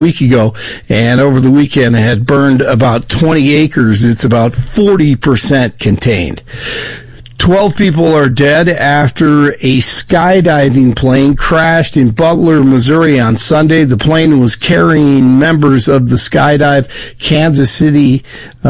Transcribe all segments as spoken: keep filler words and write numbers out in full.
week ago, and over the weekend had burned about twenty acres. It's about forty percent contained. Twelve people are dead after a skydiving plane crashed in Butler, Missouri on Sunday. The plane was carrying members of the Skydive Kansas City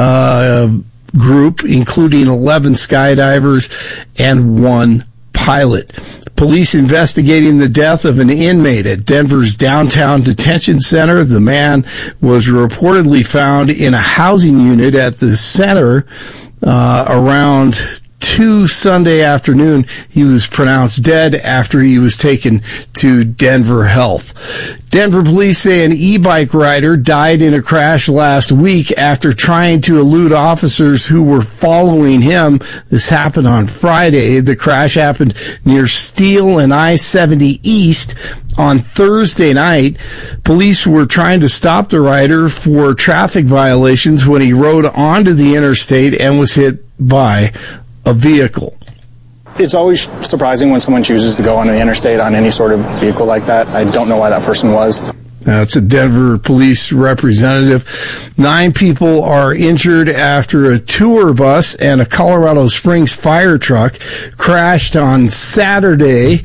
uh, group, including eleven skydivers and one pilot. Police investigating the death of an inmate at Denver's downtown detention center. The man was reportedly found in a housing unit at the center uh, around two Sunday afternoon. He was pronounced dead after he was taken to Denver Health. Denver police say an e-bike rider died in a crash last week after trying to elude officers who were following him. This happened on Friday. The crash happened near Steele and I seventy East on Thursday night. Police were trying to stop the rider for traffic violations when he rode onto the interstate and was hit by a vehicle. It's always surprising when someone chooses to go on the interstate on any sort of vehicle like that. I don't know why that person was. That's a Denver police representative. Nine people are injured after a tour bus and a Colorado Springs fire truck crashed on Saturday.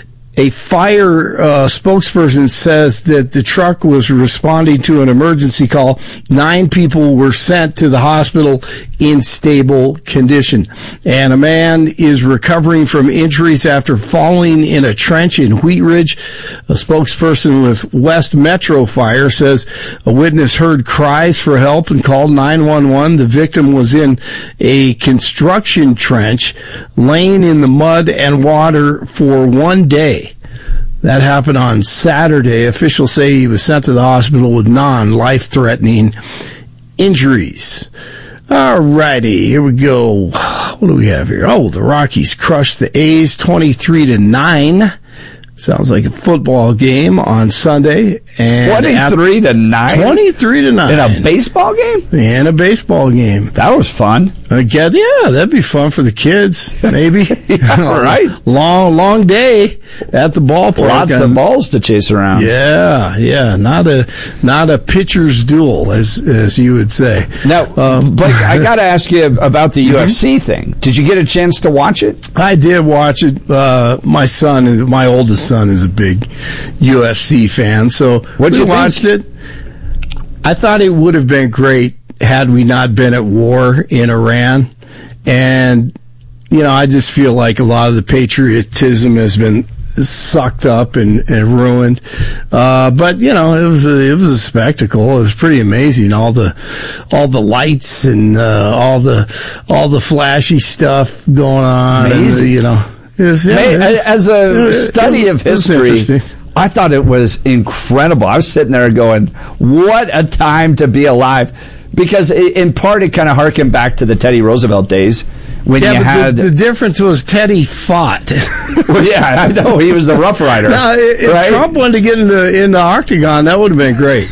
A fire uh, spokesperson says that the truck was responding to an emergency call. Nine people were sent to the hospital in stable condition. And a man is recovering from injuries after falling in a trench in Wheat Ridge. A spokesperson with West Metro Fire says a witness heard cries for help and called nine one one. The victim was in a construction trench, laying in the mud and water for one day. That happened on Saturday. Officials say he was sent to the hospital with non-life-threatening injuries. All righty, here we go. What do we have here? Oh, the Rockies crushed the A's twenty-three to nine. Sounds like a football game on Sunday. And twenty-three to nine? twenty-three to nine. In a baseball game? In a baseball game. That was fun. Again, yeah, that'd be fun for the kids, maybe. Yeah, right. Long, long day at the ballpark. Lots of balls to chase around. Yeah, yeah. Not a not a pitcher's duel, as as you would say. Now, um, Blake, I got to ask you about the U F C thing. Did you get a chance to watch it? I did watch it. Uh, my son, is my oldest son, is a big U F C fan, so What'd we you watched think? it. I thought it would have been great had we not been at war in Iran. And, you know, I just feel like a lot of the patriotism has been sucked up and, and ruined. Uh, but, you know, it was a, it was a spectacle. It was pretty amazing. All the, all the lights and, uh, all the, all the flashy stuff going on. Amazing. And, you know, it was, yeah, May, it was, as a it, study it, of it was history, interesting. I thought it was incredible. I was sitting there going, what a time to be alive. Because in part it kind of harkened back to the Teddy Roosevelt days when yeah, you but had... The, the difference was Teddy fought. Well, yeah, I know. He was the Rough Rider. Now, if right? Trump wanted to get in the, in the octagon, that would have been great.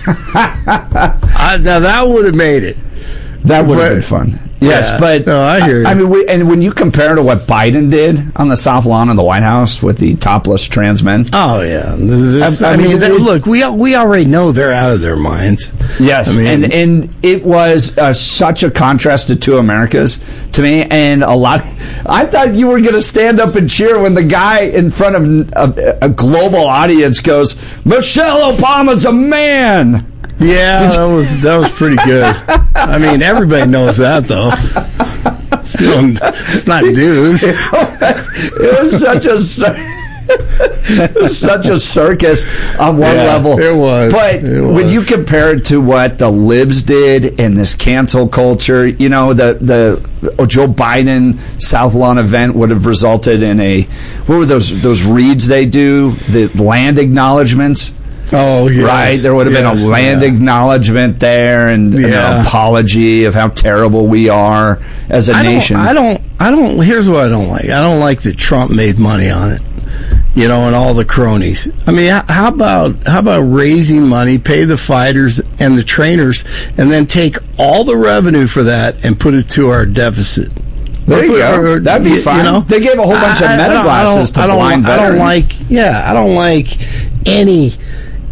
I, now, that would have made it. That would have But- been fun. Yes, Yeah. but No, I hear you. I mean, we, and when you compare to what Biden did on the South Lawn of the White House with the topless trans men, Oh, yeah. This- I- I, I mean, mean, that, it- look, we we already know they're out of their minds. yes, I mean- and and it was uh, such a contrast to two Americas to me, and a lot. I thought you were going to stand up and cheer when the guy in front of a, a global audience goes, "Michelle Obama's a man." Yeah, that was that was pretty good. I mean, everybody knows that, though. It's, it's not news. It was such a cir- it was such a circus on one Yeah, level. it was. But It when was. you compare it to what the libs did in this cancel culture, you know, the the Joe Biden South Lawn event would have resulted in a what were those those reads they do, the land acknowledgments. Oh, yes. Right, there would have Yes, been a land yeah. acknowledgement there, and, and Yeah. an apology of how terrible we are as a I nation. Don't, I don't. I don't. Here's what I don't like. I don't like that Trump made money on it. You know, and all the cronies. I mean, h- how about how about raising money, pay the fighters and the trainers, and then take all the revenue for that and put it to our deficit. There you Or- go. or- That'd be you- fine. You know? They gave a whole bunch of I- I- meta I don't- glasses I to don't, blind I don't veterans. like. Yeah, I don't like any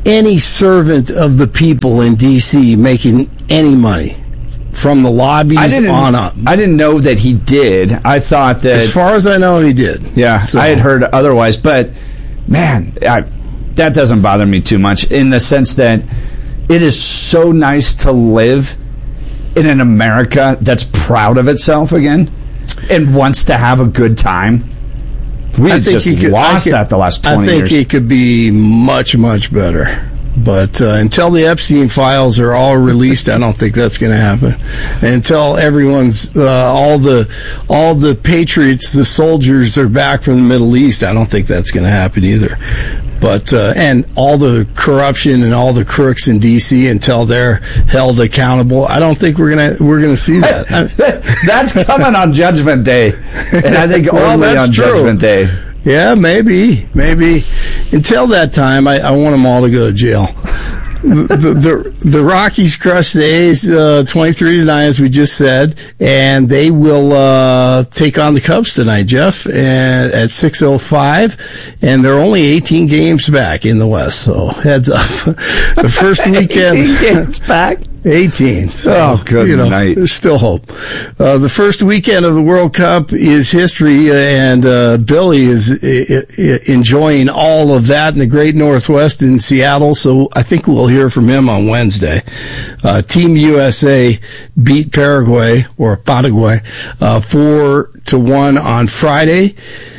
any servant of the people in D C making any money from the lobbies I didn't, on up. I didn't know that he did. I thought that... As far as I know, he did. Yeah, so. I had heard otherwise. But, man, I, that doesn't bother me too much in the sense that it is so nice to live in an America that's proud of itself again and wants to have a good time. We have just could, lost could, that the last twenty years. I think years. it could be much, much better. But uh, until the Epstein files are all released, I don't think that's going to happen. And until everyone's, uh, all the all the patriots, the soldiers are back from the Middle East, I don't think that's going to happen either. But uh, and all the corruption and all the crooks in D C until they're held accountable, I don't think we're gonna we're gonna see that. That's coming on Judgment Day, and I think well, only on true. Judgment Day. Yeah, maybe, maybe. Until that time, I, I want them all to go to jail. the, the, the the Rockies crushed the A's uh, twenty-three to nine, as we just said, and they will uh, take on the Cubs tonight, Jeff, and at six oh five, and they're only eighteen games back in the West, so heads up. The first weekend... eighteen games back? eighteen. So, oh, good you know, night. There's still hope. Uh, the first weekend of the World Cup is history, uh, and uh, Billy is uh, uh, enjoying all of that in the Great Northwest in Seattle, so I think we'll hear from him on Wednesday. Uh, Team U S A beat Paraguay, or Paraguay, uh, four to one on Friday.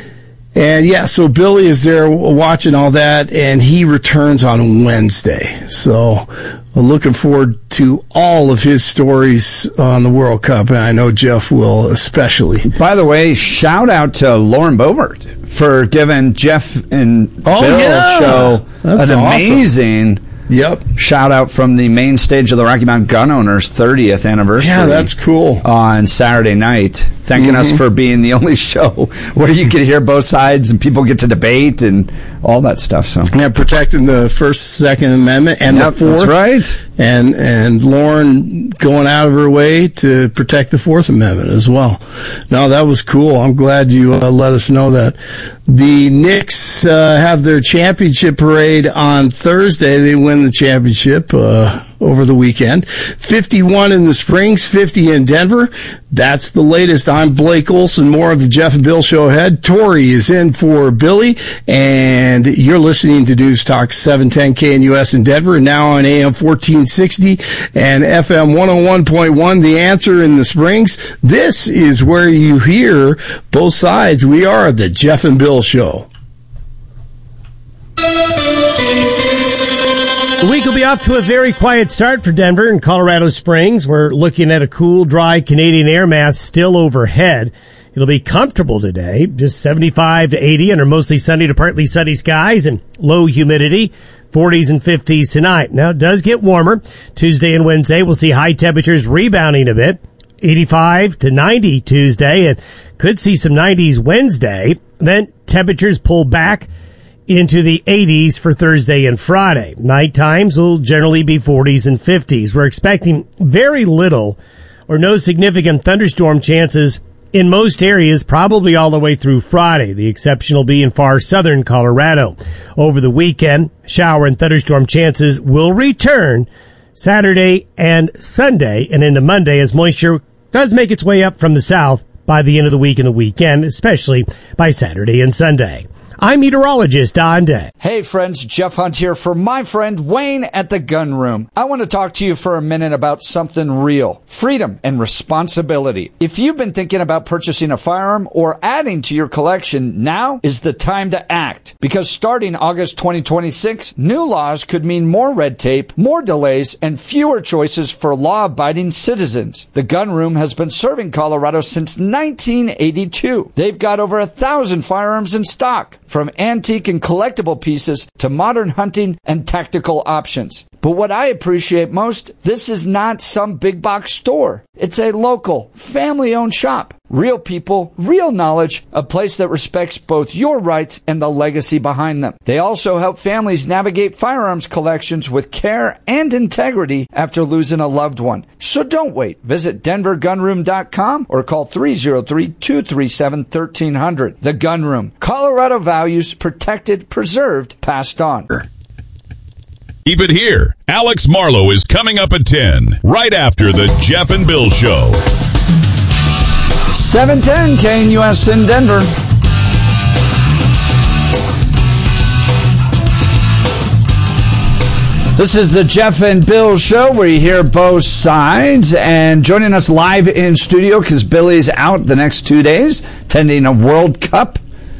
And yeah, so Billy is there watching all that, and he returns on Wednesday. So we're looking forward to all of his stories on the World Cup, and I know Jeff will especially. By the way, shout out to Lauren Boebert for giving Jeff and oh, Bill yeah. show That's an awesome. amazing Yep. shout out from the main stage of the Rocky Mountain Gun Owners thirtieth anniversary. Yeah, that's cool. On Saturday night, thanking mm-hmm. us for being the only show where you can hear both sides and people get to debate and all that stuff. So yeah, protecting the First, Second Amendment and yep, the Fourth. That's right. And and Lauren going out of her way to protect the Fourth Amendment as well. No, that was cool. I'm glad you uh, let us know that. The Knicks uh, have their championship parade on Thursday. They win the championship uh, over the weekend. fifty-one in the Springs, fifty in Denver. That's the latest. I'm Blake Olson. More of the Jeff and Bill Show ahead. Tori is in for Billy, and you're listening to News Talk seven ten K N U S in Denver, and now on A M fourteen sixty and F M one oh one point one. The Answer in the Springs. This is where you hear both sides. We are the Jeff and Bill Show. The week will be off to a very quiet start for Denver and Colorado Springs. We're looking at a cool, dry Canadian air mass still overhead. It'll be comfortable today, just seventy-five to eighty under mostly sunny to partly sunny skies and low humidity, forties and fifties tonight. Now, it does get warmer. Tuesday and Wednesday, we'll see high temperatures rebounding a bit, eighty-five to ninety Tuesday, and could see some nineties Wednesday. Then temperatures pull back into the eighties for Thursday and Friday. Night times will generally be forties and fifties. We're expecting very little or no significant thunderstorm chances in most areas, probably all the way through Friday. The exception will be in far southern Colorado. Over the weekend, shower and thunderstorm chances will return Saturday and Sunday and into Monday as moisture does make its way up from the south by the end of the week and the weekend, especially by Saturday and Sunday. I'm meteorologist Don Day. Hey friends, Jeff Hunt here for my friend Wayne at the Gun Room. I want to talk to you for a minute about something real. Freedom and responsibility. If you've been thinking about purchasing a firearm or adding to your collection, now is the time to act. Because starting August twenty twenty-six, new laws could mean more red tape, more delays, and fewer choices for law-abiding citizens. The Gun Room has been serving Colorado since nineteen eighty-two. They've got over a thousand firearms in stock, from antique and collectible pieces to modern hunting and tactical options. But what I appreciate most, this is not some big box store. It's a local, family-owned shop. Real people, real knowledge, a place that respects both your rights and the legacy behind them. They also help families navigate firearms collections with care and integrity after losing a loved one. So don't wait. Visit denver gun room dot com or call three oh three, two three seven, one three zero zero. The Gun Room. Colorado values protected, preserved, passed on. Keep it here. Alex Marlowe is coming up at ten, right after the Jeff and Bill Show. seven ten K N U S in Denver. This is the Jeff and Bill Show where you hear both sides. And joining us live in studio because Billy's out the next two days attending a World Cup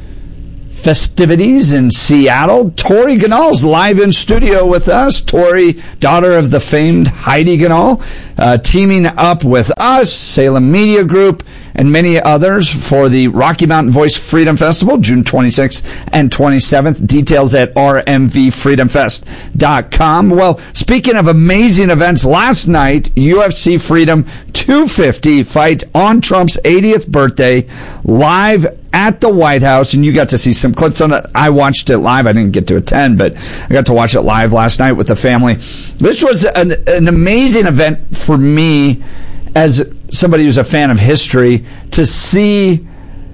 festivities in Seattle. Tori Ganal's live in studio with us. Tori, daughter of the famed Heidi Ganal, uh, teaming up with us, Salem Media Group, and many others for the Rocky Mountain Voice Freedom Festival, June twenty-sixth and twenty-seventh. Details at r m v freedom fest dot com. Well, speaking of amazing events, last night, U F C Freedom two fifty fight on Trump's eightieth birthday, live at the White House, and you got to see some clips on it. I watched it live. I didn't get to attend, but I got to watch it live last night with the family. This was an, an amazing event for me as somebody who's a fan of history to see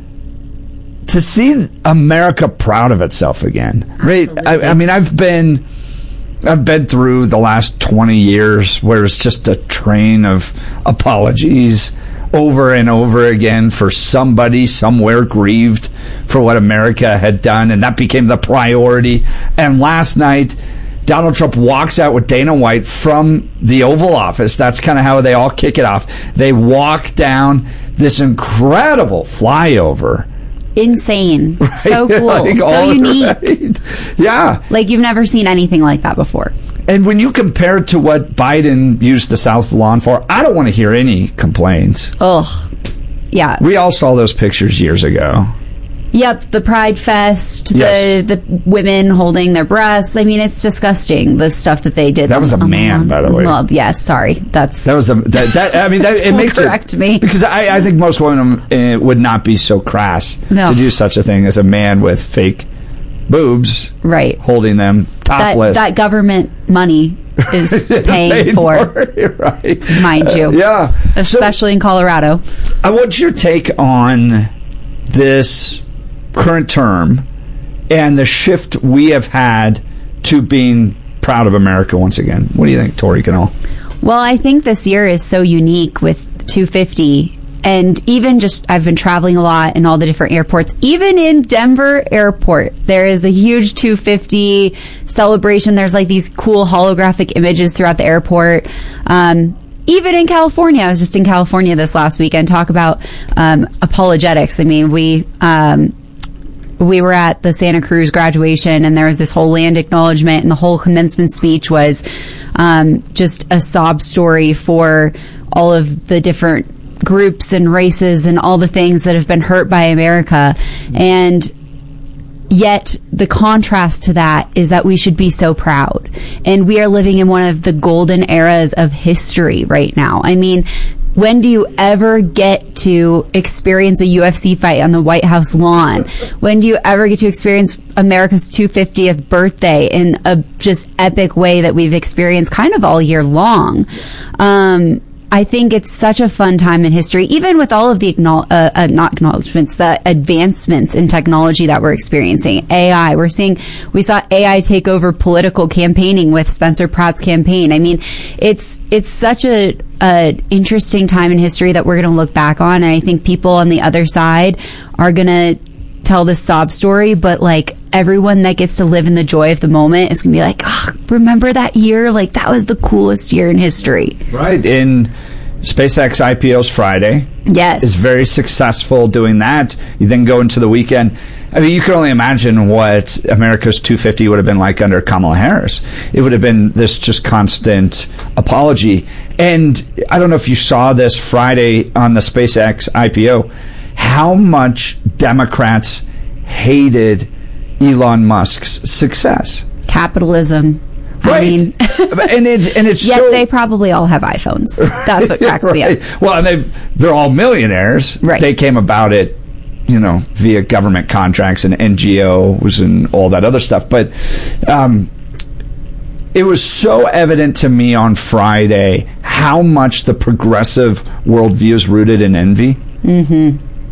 to see America proud of itself again. Right? I, I mean, I've been I've been through the last twenty years where it's just a train of apologies over and over again for somebody somewhere grieved for what America had done, and that became the priority. And last night, Donald Trump walks out with Dana White from the Oval Office. That's kind of how they all kick it off. They walk down this incredible flyover. Insane. Right? So cool. Like, so unique. Right. Yeah. Like you've never seen anything like that before. And when you compare it to what Biden used the South lawn for, I don't want to hear any complaints. Ugh. Yeah. We all saw those pictures years ago. Yep, the Pride Fest, Yes. the the women holding their breasts. I mean, it's disgusting, the stuff that they did. That was a on, man, on, by the way. Well, yes, sorry. That's That was a that, that I mean that it makes correct it, me. because I, I think most women uh, would not be so crass No. to do such a thing as a man with fake boobs, right. holding them That, topless. that government money is paying Paid for, it, right? mind you. Uh, yeah, Especially in Colorado. I want your take on this current term and the shift we have had to being proud of America once again. What do you think, Tori Ganal? Well, I think this year is so unique with two fifty. And even just, I've been traveling a lot in all the different airports. Even in Denver Airport, there is a huge two fifty celebration. There's like these cool holographic images throughout the airport. Um, even in California, I was just in California this last weekend, talk about um, apologetics. I mean, we... Um, we were at the Santa Cruz graduation, and there was this whole land acknowledgement, and the whole commencement speech was um, just a sob story for all of the different groups and races and all the things that have been hurt by America. And yet the contrast to that is that we should be so proud. And we are living in one of the golden eras of history right now. I mean, when do you ever get to experience a U F C fight on the White House lawn? When do you ever get to experience America's two hundred fiftieth birthday in a just epic way that we've experienced kind of all year long? Um, I think it's such a fun time in history, even with all of the acknowledge, uh, uh, not acknowledgments, the advancements in technology that we're experiencing. A I, we're seeing, we saw A I take over political campaigning with Spencer Pratt's campaign. I mean, it's it's such a, a interesting time in history that we're going to look back on, and I think people on the other side are going to tell this sob story, but like everyone that gets to live in the joy of the moment is going to be like, oh, remember that year? Like that was the coolest year in history. Right. In SpaceX I P O's Friday. Yes. Is very successful doing that. You then go into the weekend. I mean, you can only imagine what America's two fifty would have been like under Kamala Harris. It would have been this just constant apology. And I don't know if you saw this Friday on the SpaceX I P O, how much Democrats hated Elon Musk's success. Capitalism. Right. I mean, and it's and it's yet so, they probably all have iPhones. That's what cracks me right. up. Well, and they they're all millionaires. Right. They came about it, you know, via government contracts and N G Os and all that other stuff. But um, it was so evident to me on Friday how much the progressive worldview is rooted in envy. Mm-hmm.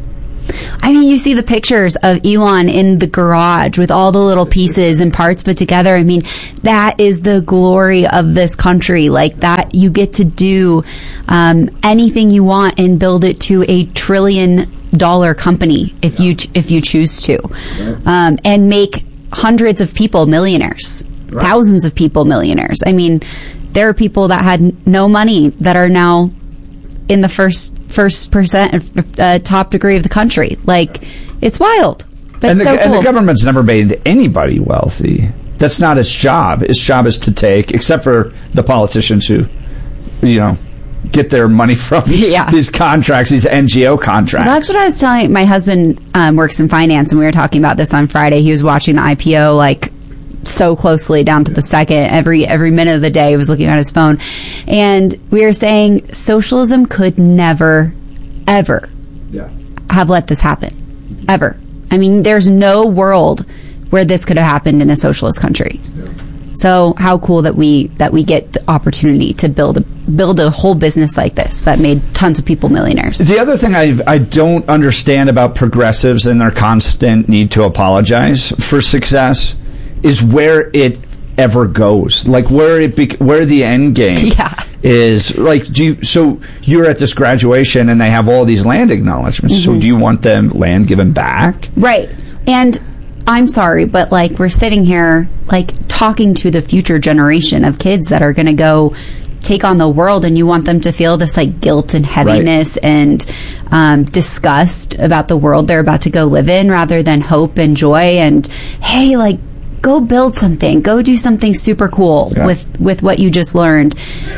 I mean, you see the pictures of Elon in the garage with all the little pieces and parts put together. I mean, that is the glory of this country. Like that, you get to do um, anything you want and build it to a trillion dollar company if you if you choose to, um, and make hundreds of people millionaires, right. Thousands of people millionaires. I mean, there are people that had no money that are now in the first first percent uh, top degree of the country. Like, it's wild. But and, the, so cool. and the government's never made anybody wealthy. That's not its job. Its job is to take, except for the politicians who, you know, get their money from yeah. these contracts, these N G O contracts. That's what I was telling my husband. Um, works in finance, and we were talking about this on Friday. He was watching the I P O like so closely down to the second. Every every minute of the day, he was looking at his phone, and we were saying socialism could never, ever yeah. have let this happen, ever. I mean, there's no world where this could have happened in a socialist country. Yeah. So how cool that we that we get the opportunity to build a build a whole business like this that made tons of people millionaires. The other thing I I don't understand about progressives and their constant need to apologize for success is where it ever goes. Like where it bec- where the end game yeah. is. Like do you, so you're at this graduation and they have all these land acknowledgments. Mm-hmm. So do you want them land given back? Right. And I'm sorry, but like we're sitting here like talking to the future generation of kids that are going to go take on the world, and you want them to feel this like guilt and heaviness right. and um, disgust about the world they're about to go live in, rather than hope and joy and, hey, like go build something, go do something super cool yeah. with with what you just learned.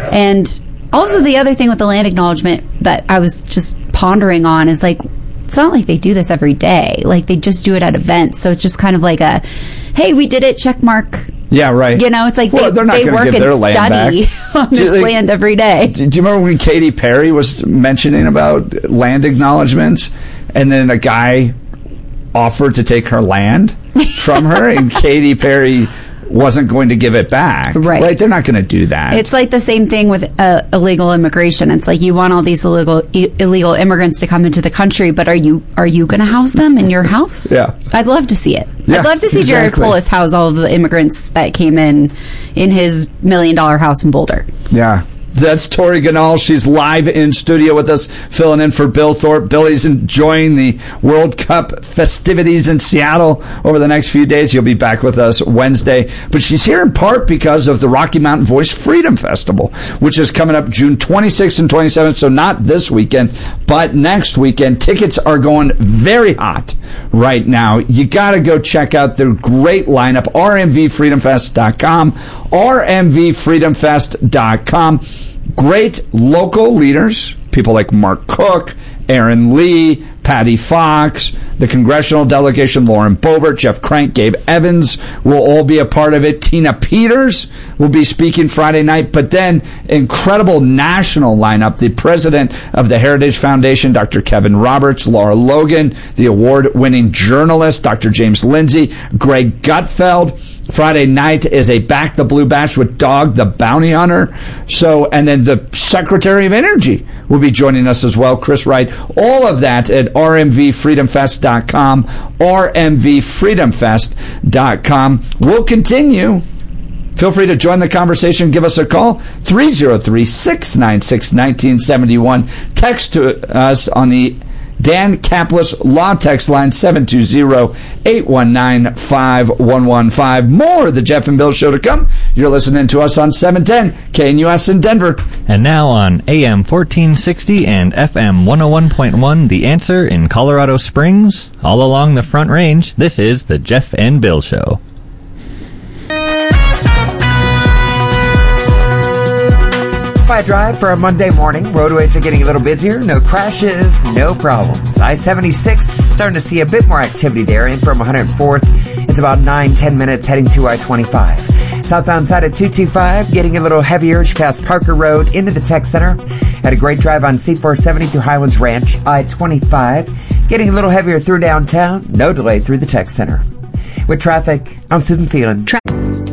And also the other thing with the land acknowledgement that I was just pondering on is like, it's not like they do this every day. Like, they just do it at events. So it's just kind of like a, hey, we did it, check mark. Yeah, right. You know, it's like well, they, they work and study on this like, land every day. Do you remember when Katy Perry was mentioning about land acknowledgements, and then a guy offered to take her land from her, and Katy Perry wasn't going to give it back. Right. Right? They're not going to do that. It's like the same thing with uh, illegal immigration. It's like you want all these illegal I- illegal immigrants to come into the country, but are you are you going to house them in your house? Yeah. I'd love to see it. Yeah, I'd love to see exactly. Jared Polis house all of the immigrants that came in in his million dollar house in Boulder. Yeah. That's Tori Ganal. She's live in studio with us, filling in for Bill Thorpe. Billy's enjoying the World Cup festivities in Seattle over the next few days. He'll be back with us Wednesday. But she's here in part because of the Rocky Mountain Voice Freedom Festival, which is coming up June twenty-sixth and twenty-seventh. So not this weekend, but next weekend. Tickets are going very hot right now. You got to go check out their great lineup, R M V freedom fest dot com, R M V freedom fest dot com. Great local leaders, people like Mark Cook, Aaron Lee, Patty Fox, the congressional delegation, Lauren Boebert, Jeff Crank, Gabe Evans will all be a part of it. Tina Peters will be speaking Friday night, but then incredible national lineup. The president of the Heritage Foundation, Doctor Kevin Roberts, Laura Logan, the award-winning journalist, Doctor James Lindsay, Greg Gutfeld. Friday night is a Back the Blue Bash with Dog the Bounty Hunter. So, and then the Secretary of Energy will be joining us as well, Chris Wright. All of that at R M V freedom fest dot com, R M V freedom fest dot com. We'll continue. Feel free to join the conversation. Give us a call, three oh three, six nine six, one nine seven one. Text to us on the Dan Kaplis Law Text line, seven two zero, eight one nine, five one one five. More of the Jeff and Bill Show to come. You're listening to us on seven ten K N U S in Denver. And now on A M fourteen sixty and F M one oh one point one, The Answer in Colorado Springs, all along the Front Range, this is the Jeff and Bill Show. By drive for a Monday morning, roadways are getting a little busier. No crashes, no problems. I seventy-six, starting to see a bit more activity there. In from one hundred fourth, it's about nine, ten minutes heading to I twenty-five. Southbound side of two twenty-five, getting a little heavier as you pass Parker Road into the Tech Center. Had a great drive on C four seventy through Highlands Ranch. I twenty-five, getting a little heavier through downtown. No delay through the Tech Center. With traffic, I'm Susan Thielen. Tra-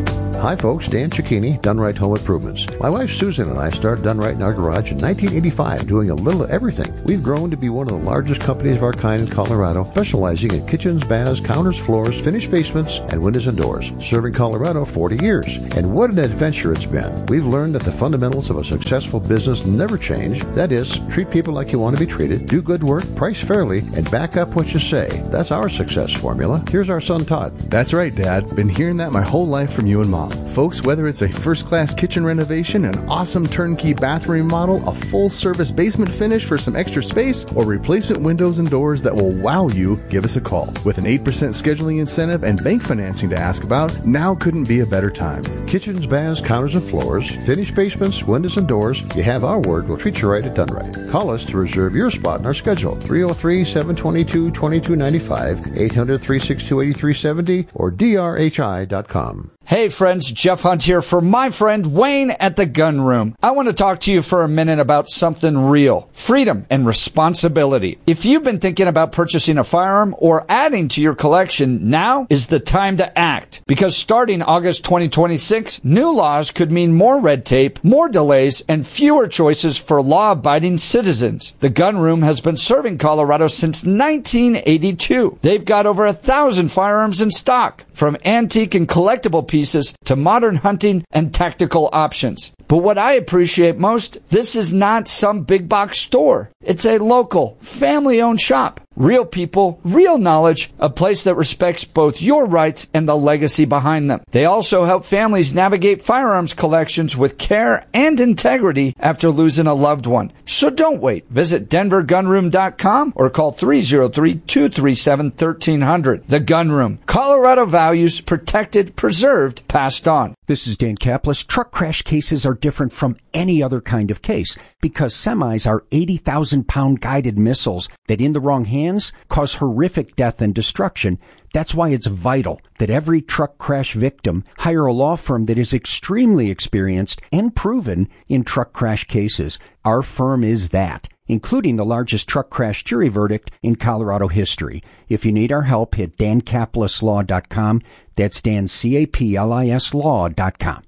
Hi folks, Dan Cicchini, Done Right Home Improvements. My wife Susan and I started Done Right in our garage in nineteen eighty-five, doing a little of everything. We've grown to be one of the largest companies of our kind in Colorado, specializing in kitchens, baths, counters, floors, finished basements, and windows and doors. Serving Colorado forty years. And what an adventure it's been. We've learned that the fundamentals of a successful business never change. That is, treat people like you want to be treated, do good work, price fairly, and back up what you say. That's our success formula. Here's our son Todd. That's right, Dad. Been hearing that my whole life from you and Mom. Folks, whether it's a first-class kitchen renovation, an awesome turnkey bathroom remodel, a full-service basement finish for some extra space, or replacement windows and doors that will wow you, give us a call. With an eight percent scheduling incentive and bank financing to ask about, now couldn't be a better time. Kitchens, baths, counters, and floors, finished basements, windows, and doors. You have our word. We'll treat you right at Done Right. Call us to reserve your spot in our schedule. three oh three, seven two two, two two nine five, eight hundred, three six two, eight three seven zero, or D R H I dot com. Hey friends, Jeff Hunt here for my friend Wayne at the Gun Room. I want to talk to you for a minute about something real. Freedom and responsibility. If you've been thinking about purchasing a firearm or adding to your collection, now is the time to act. Because starting August twenty twenty-six, new laws could mean more red tape, more delays, and fewer choices for law-abiding citizens. The Gun Room has been serving Colorado since nineteen eighty-two. They've got over a thousand firearms in stock, from antique and collectible pieces pieces to modern hunting and tactical options. But what I appreciate most, this is not some big box store. It's a local, family-owned shop. Real people, real knowledge, a place that respects both your rights and the legacy behind them. They also help families navigate firearms collections with care and integrity after losing a loved one. So don't wait. Visit denver gun room dot com or call three oh three, two three seven, one three zero zero. The Gun Room. Colorado values protected, preserved, passed on. This is Dan Kaplis. Truck crash cases are different from any other kind of case because semis are eighty thousand pound guided missiles that in the wrong hands cause horrific death and destruction. That's why it's vital that every truck crash victim hire a law firm that is extremely experienced and proven in truck crash cases. Our firm is that, including the largest truck crash jury verdict in Colorado history. If you need our help, hit dan kaplis law dot com. That's Dan, C A P L I S law dot com.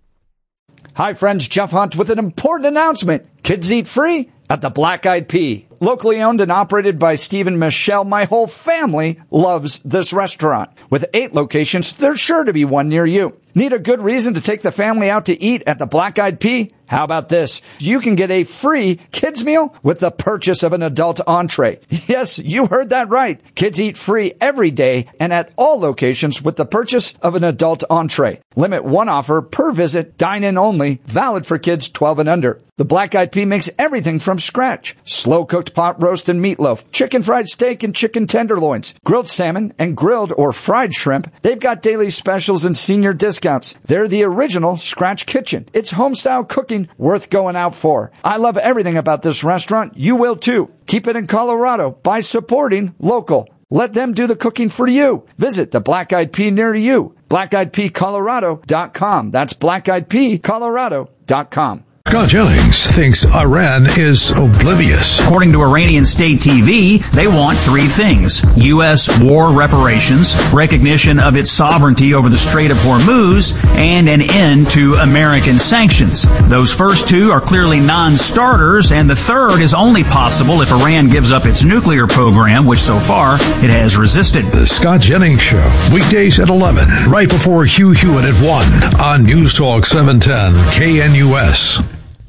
Hi, friends. Jeff Hunt with an important announcement. Kids eat free at the Black Eyed Pea. Locally owned and operated by Steve and Michelle, my whole family loves this restaurant. With eight locations, there's sure to be one near you. Need a good reason to take the family out to eat at the Black Eyed Pea? How about this? You can get a free kids meal with the purchase of an adult entree. Yes, you heard that right. Kids eat free every day and at all locations with the purchase of an adult entree. Limit one offer per visit, dine-in only, valid for kids twelve and under. The Black Eyed Pea makes everything from scratch. Slow-cooked pot roast and meatloaf, chicken fried steak and chicken tenderloins, grilled salmon and grilled or fried shrimp. They've got daily specials and senior discounts. They're the original scratch kitchen. It's home-style cooking worth going out for. I love everything about this restaurant. You will too. Keep it in Colorado by supporting local. Let them do the cooking for you. Visit the Black Eyed Pea near you. black eyed pea colorado dot com. That's black eyed pea colorado dot com. Scott Jennings thinks Iran is oblivious. According to Iranian state T V, they want three things: U S war reparations, recognition of its sovereignty over the Strait of Hormuz, and an end to American sanctions. Those first two are clearly non-starters, and the third is only possible if Iran gives up its nuclear program, which so far it has resisted. The Scott Jennings Show, weekdays at eleven, right before Hugh Hewitt at one on News Talk seven ten K N U S.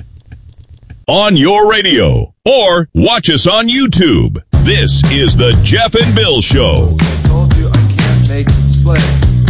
On your radio, or watch us on YouTube. This is the Jeff and Bill Show. I told you I can't make it split.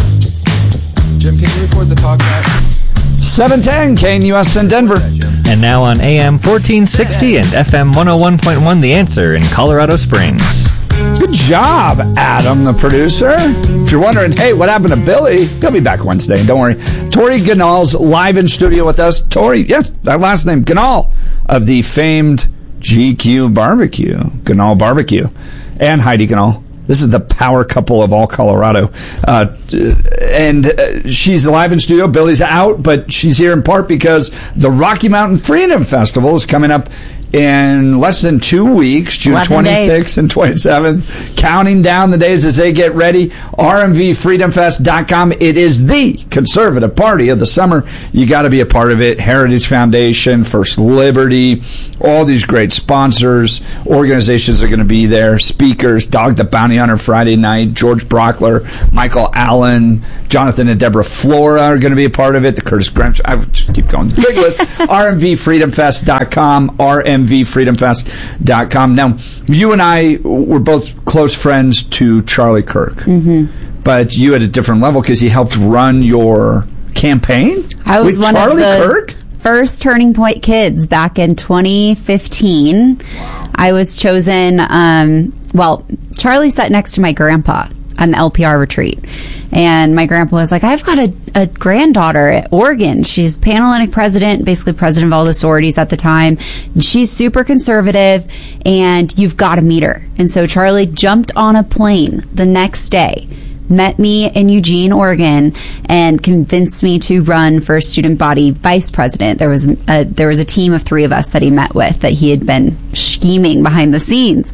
Jim, can you record the talk back? seven ten K N U S in Denver. And now on A M fourteen sixty and F M one oh one point one The Answer in Colorado Springs. Good job, Adam, the producer. If you're wondering, hey, what happened to Billy? He'll be back Wednesday. Don't worry. Tori Ganal's live in studio with us. Tori, yes, that last name, Ganal, of the famed G Q Barbecue, Ganal Barbecue, and Heidi Ganal. This is the power couple of all Colorado. Uh, and uh, she's live in studio. Billy's out, but she's here in part because the Rocky Mountain Freedom Festival is coming up in less than two weeks, June twenty-sixth and twenty-seventh, counting down the days as they get ready. R M V freedom fest dot com. It is the conservative party of the summer. You got to be a part of it. Heritage Foundation, First Liberty, all these great sponsors, organizations are going to be there. Speakers, Dog the Bounty Hunter Friday night, George Brockler, Michael Allen, Jonathan and Deborah Flora are going to be a part of it. The Curtis Graham. I would just keep going. Big list. R M V freedom fest dot com. R M V freedom fest dot com. Now, you and I were both close friends to Charlie Kirk, mm-hmm. but you at a different level because he helped run your campaign. I was with one Charlie of the Kirk? first Turning Point kids back in twenty fifteen. Wow. I was chosen. Um, well, Charlie sat next to my grandpa on the L P R retreat. And my grandpa was like, I've got a, a granddaughter at Oregon. She's Panhellenic president, basically president of all the sororities at the time. And she's super conservative, and you've got to meet her. And so Charlie jumped on a plane the next day, met me in Eugene, Oregon, and convinced me to run for student body vice president. There was a, there was a team of three of us that he met with that he had been scheming behind the scenes,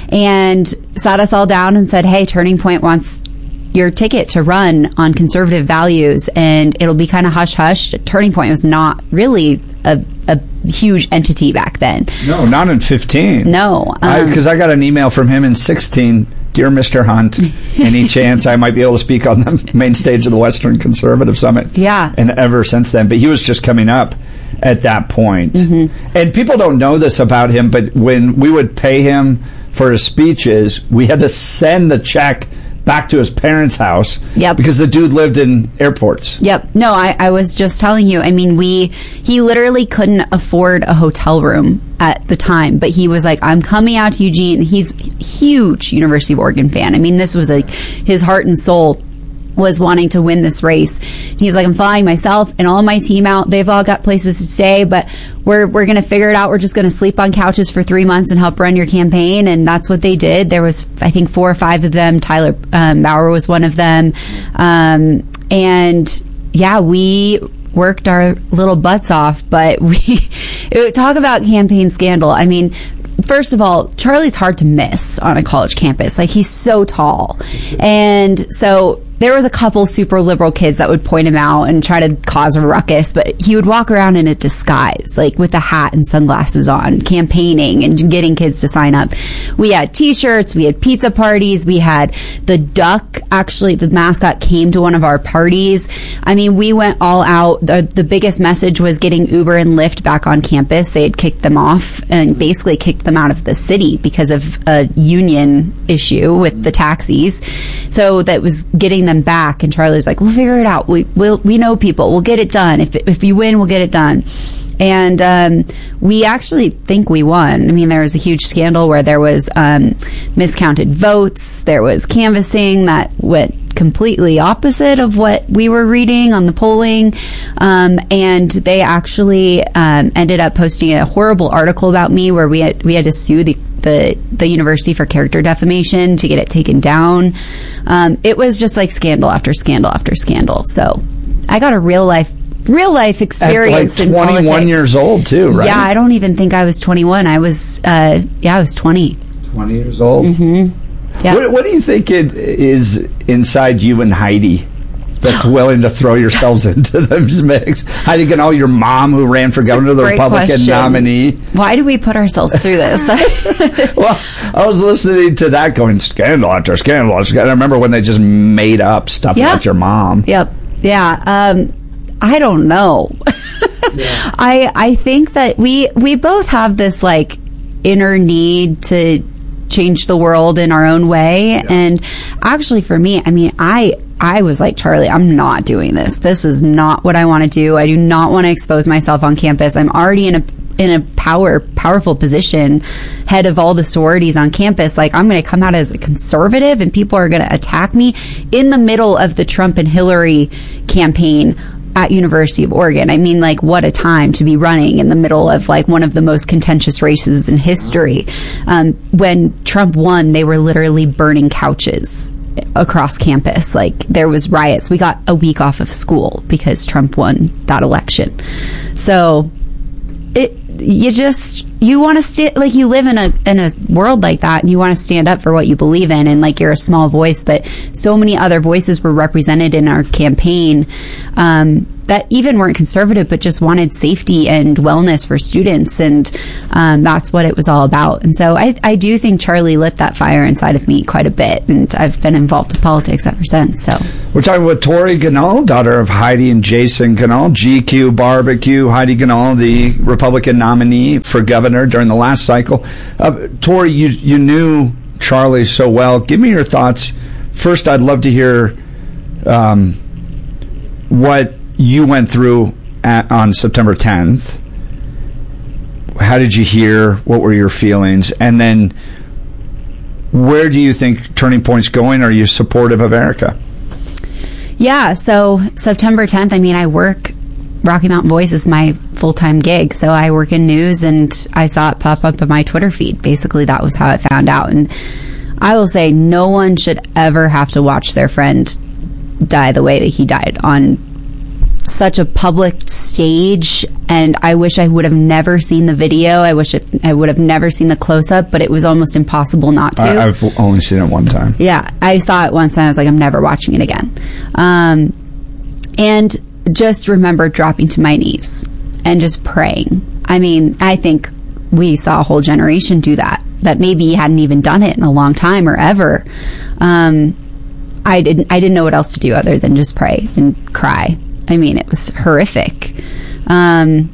and sat us all down and said, hey, Turning Point wants your ticket to run on conservative values, and it'll be kind of hush-hush. Turning Point was not really a, a huge entity back then. No, not in fifteen. No. Because um, I, I got an email from him in sixteen. Dear Mister Hunt, any chance I might be able to speak on the main stage of the Western Conservative Summit? Yeah. And ever since then. But he was just coming up at that point. Mm-hmm. And people don't know this about him, but when we would pay him for his speeches, we had to send the check back to his parents' house. Yep. Because the dude lived in airports. Yep. No, I, I was just telling you. I mean, we he literally couldn't afford a hotel room at the time, but he was like, I'm coming out to Eugene. He's a huge University of Oregon fan. I mean, this was like his heart and soul was wanting to win this race. He's like, I'm flying myself and all my team out. They've all got places to stay, but we're we're going to figure it out. We're just going to sleep on couches for three months and help run your campaign. And that's what they did. There was, I think, four or five of them. Tyler um, Bauer was one of them. Um, and yeah, we worked our little butts off, but we talk about campaign scandal. I mean, first of all, Charlie's hard to miss on a college campus. Like, he's so tall. And so there was a couple super liberal kids that would point him out and try to cause a ruckus, but he would walk around in a disguise, like with a hat and sunglasses on, campaigning and getting kids to sign up. We had t-shirts, we had pizza parties, we had the duck. Actually, the mascot came to one of our parties. I mean, we went all out. The, the biggest message was getting Uber and Lyft back on campus. They had kicked them off and basically kicked them out of the city because of a union issue with the taxis. So that was getting them back, and Charlie was like, we'll figure it out. We we'll, we know people. We'll get it done. If if you win, we'll get it done. And um, we actually think we won. I mean, there was a huge scandal where there was um, miscounted votes. There was canvassing that went completely opposite of what we were reading on the polling. Um, and they actually um, ended up posting a horrible article about me where we had we had to sue the the, the university for character defamation to get it taken down. Um, it was just like scandal after scandal after scandal. So I got a real life real life experience at like in twenty-one politics. Years old too, right? Yeah, I don't even think I was twenty-one. I was, uh, yeah, I was twenty. twenty years old. Mm-hmm. Yeah. What, what do you think it is inside you and Heidi that's willing to throw yourselves into this mix? Heidi and all your mom who ran for governor, the Republican question. nominee. Why do we put ourselves through this? Well, I was listening to that going scandal after scandal. I remember when they just made up stuff Yep. about your mom. Yep. Yeah. Um, I don't know. yeah. I I think that we we both have this like inner need to change the world in our own way. Yeah. And actually for me, I mean, I I was like, Charlie, I'm not doing this. This is not what I want to do. I do not want to expose myself on campus. I'm already in a in a power powerful position, head of all the sororities on campus. Like, I'm going to come out as a conservative and people are going to attack me in the middle of the Trump and Hillary campaign at University of Oregon. I mean, like, what a time to be running in the middle of like one of the most contentious races in history. Um, when Trump won, they were literally burning couches across campus. Like, there was riots. We got a week off of school because Trump won that election. So it you just you want to stand like you live in a in a world like that, and you want to stand up for what you believe in, and like you're a small voice, but so many other voices were represented in our campaign um, that even weren't conservative, but just wanted safety and wellness for students, and um, that's what it was all about. And so I, I do think Charlie lit that fire inside of me quite a bit, and I've been involved in politics ever since. So we're talking with Tori Ganal, daughter of Heidi and Jason Ganal, G Q Barbecue. Heidi Ganal, the Republican nominee for governor during the last cycle. Uh, Tori, you you knew Charlie so well. Give me your thoughts. First, I'd love to hear um, what you went through at, on September tenth. How did you hear? What were your feelings? And then, where do you think Turning Point's going? Are you supportive of Erica? Yeah, so September tenth, I mean, I work, Rocky Mountain Voice is my full-time gig, so I work in news, and I saw it pop up in my Twitter feed. Basically, that was how I found out. And I will say, no one should ever have to watch their friend die the way that he died on such a public stage, and I wish I would have never seen the video. I wish it, I would have never seen the close-up, but it was almost impossible not to. I, I've only seen it one time. Yeah, I saw it once, and I was like, I'm never watching it again. Um, and just remember dropping to my knees and just praying. I mean, I think we saw a whole generation do that, that maybe hadn't even done it in a long time or ever. Um, I didn't, I didn't know what else to do other than just pray and cry. I mean, it was horrific. Um,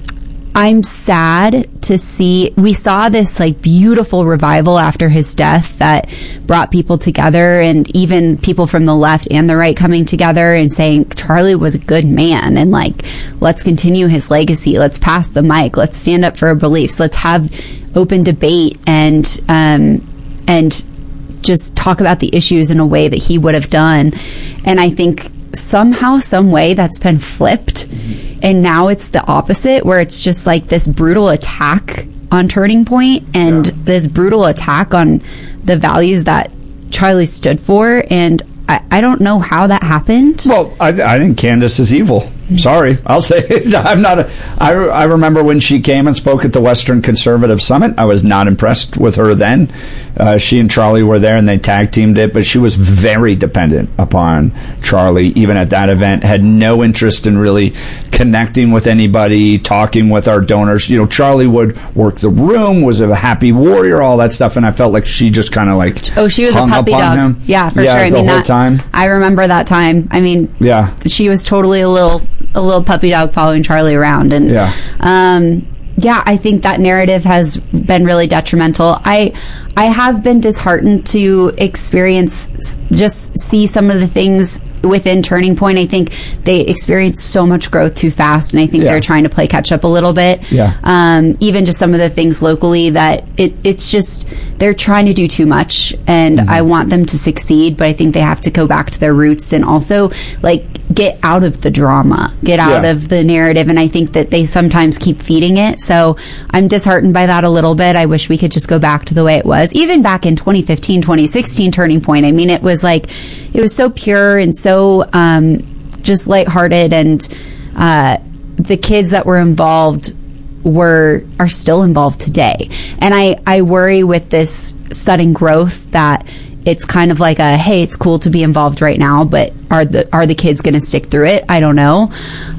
I'm sad to see, we saw this like beautiful revival after his death that brought people together, and even people from the left and the right coming together and saying Charlie was a good man, and like, let's continue his legacy. Let's pass the mic. Let's stand up for our beliefs. Let's have open debate and, um, and just talk about the issues in a way that he would have done. And I think somehow, some way, that's been flipped, and now it's the opposite, where it's just like this brutal attack on Turning Point, and yeah. this brutal attack on the values that Charlie stood for. And I, I don't know how that happened. Well, I, I think Candace is evil. Sorry, I'll say it. I'm not. A, I, I remember when she came and spoke at the Western Conservative Summit. I was not impressed with her then. Uh, she and Charlie were there, and they tag teamed it. But she was very dependent upon Charlie, even at that event. Had no interest in really connecting with anybody, talking with our donors. You know, Charlie would work the room, was a happy warrior, all that stuff. And I felt like she just kind of like oh, she was hung a puppy up on dog. him. Yeah, for yeah, sure. I the mean, whole that time. I remember that time. I mean, yeah, she was totally a little. a little puppy dog following Charlie around. And yeah. um yeah, I think that narrative has been really detrimental. I I have been disheartened to experience, just see some of the things within Turning Point. I think they experienced so much growth too fast, and I think yeah. they're trying to play catch up a little bit. Yeah. Um, even just some of the things locally that it, it's just, they're trying to do too much, and mm-hmm. I want them to succeed, but I think they have to go back to their roots and also like get out of the drama, get out yeah. of the narrative. And I think that they sometimes keep feeding it. So I'm disheartened by that a little bit. I wish we could just go back to the way it was. Even back in twenty fifteen, twenty sixteen Turning Point, I mean, it was like, it was so pure and so um, just lighthearted, and uh, the kids that were involved were are still involved today. And I, I worry with this sudden growth that it's kind of like a, hey, it's cool to be involved right now, but are the are the kids going to stick through it? I don't know.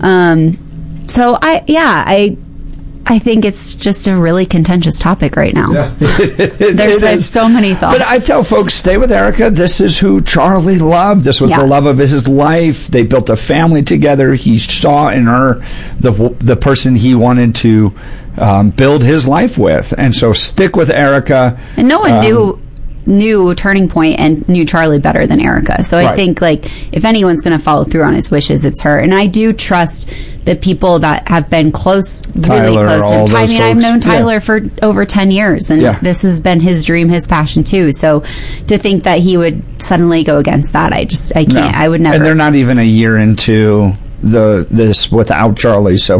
Um, so I, yeah, I. I think it's just a really contentious topic right now. Yeah. There's like so many thoughts. But I tell folks, stay with Erica. This is who Charlie loved. This was yeah. the love of his life. They built a family together. He saw in her the the person he wanted to um, build his life with. And so stick with Erica. And no one um, knew knew Turning Point and knew Charlie better than Erica. So I right. think like if anyone's going to follow through on his wishes, it's her. And I do trust the people that have been close, Tyler, really close. all I mean, folks. I've known Tyler yeah. for over ten years, and yeah. this has been his dream, his passion too. So to think that he would suddenly go against that, I just, I can't, no. I would never. And they're not even a year into the this without Charlie, so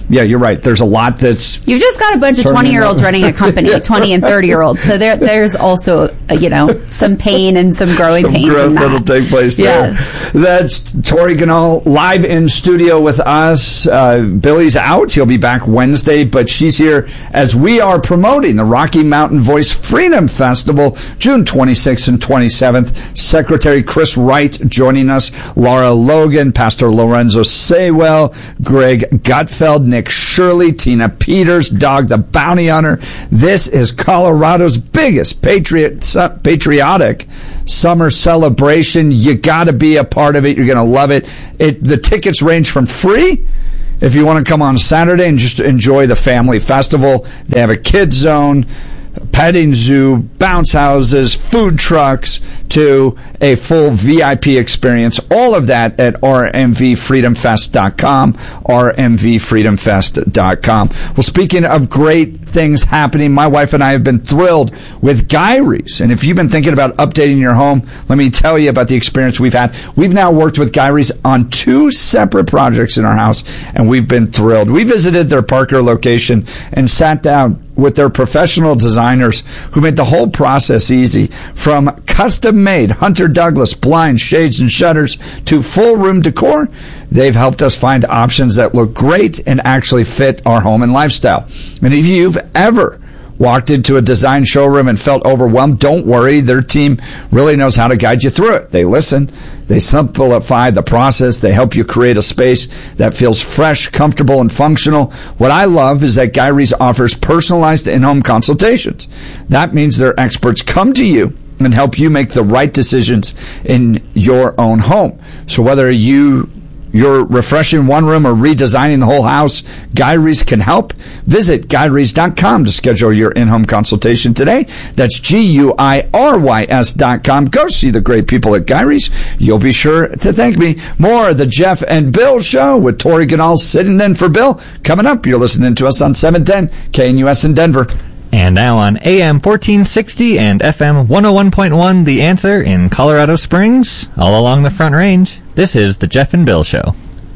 yeah, you're right. There's a lot that's... You've just got a bunch of twenty-year-olds running a company, yeah. twenty and thirty-year-olds. So there, there's also, uh, you know, some pain and some growing some pains growth in that. that'll take place there. Yes. That's Tori Ganal live in studio with us. Uh, Billy's out. He'll be back Wednesday, but she's here as we are promoting the Rocky Mountain Voice Freedom Festival, June twenty-sixth and twenty-seventh. Secretary Chris Wright joining us, Laura Logan, Pastor Lorenzo Saywell, Greg Gutfeld, Nick Shirley, Tina Peters, Dog the Bounty Hunter. This is Colorado's biggest patriot, patriotic summer celebration. You got to be a part of it. You're going to love it. It. The tickets range from free, if you want to come on Saturday and just enjoy the family festival. They have a kids zone, petting zoo, bounce houses, food trucks, to a full V I P experience. All of that at R M V freedom fest dot com, R M V freedom fest dot com. Well, speaking of great things happening, my wife and I have been thrilled with Gyrie's. And if you've been thinking about updating your home, let me tell you about the experience we've had. We've now worked with Gyrie's on two separate projects in our house, and we've been thrilled. We visited their Parker location and sat down with their professional designers who made the whole process easy. From custom-made Hunter Douglas blinds, shades, and shutters to full room decor, they've helped us find options that look great and actually fit our home and lifestyle. And if you've ever walked into a design showroom and felt overwhelmed, don't worry. Their team really knows how to guide you through it. They listen. They simplify the process. They help you create a space that feels fresh, comfortable, and functional. What I love is that Gyrie's offers personalized in-home consultations. That means their experts come to you and help you make the right decisions in your own home. So whether you you're refreshing one room or redesigning the whole house, Gyrie's can help. Visit Gyrie's dot com to schedule your in-home consultation today. That's G U I R Y S dot com. Go see the great people at Gyrie's. You'll be sure to thank me. More of the Jeff and Bill Show with Tori Ganal sitting in for Bill. Coming up, you're listening to us on seven ten K N U S in Denver. And now on A M fourteen sixty and F M one oh one point one, The Answer in Colorado Springs, all along the Front Range, this is the Jeff and Bill Show.